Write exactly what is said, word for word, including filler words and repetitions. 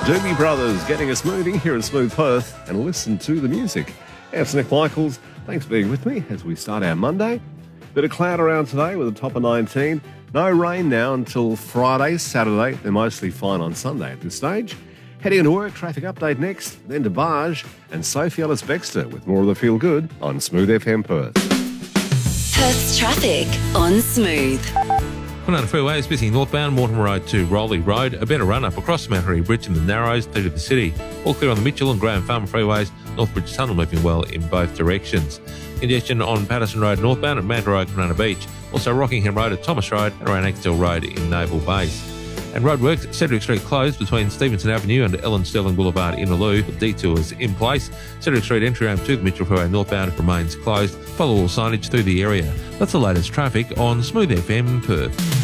Doobie Brothers getting us moving here in Smooth Perth, and listen to the music. It's Nick Michaels. Thanks for being with me as we start our Monday. Bit of cloud around today with a top of nineteen. No rain now until Friday, Saturday. They're mostly fine on Sunday at this stage. Heading into work, traffic update next, then to Barge and Sophie Ellis-Bextor with more of the Feel Good on Smooth F M Perth. Perth's traffic on Smooth. Kwinana Freeway is busy northbound Mortimer Road to Rowley Road. A better run up across the Mount Harry Bridge in the Narrows through to the city. All clear on the Mitchell and Graham Farm freeways. Northbridge Tunnel moving well in both directions. Congestion on Patterson Road northbound at Manta Road, Kwinana Beach. Also Rockingham Road at Thomas Road and around Axtell Road in Naval Base. And roadworks, Cedric Street closed between Stevenson Avenue and Ellen Sterling Boulevard in Innaloo, with detours in place. Cedric Street entry ramp to the Mitchell Freeway northbound remains closed. Follow all signage through the area. That's the latest traffic on Smooth F M Perth.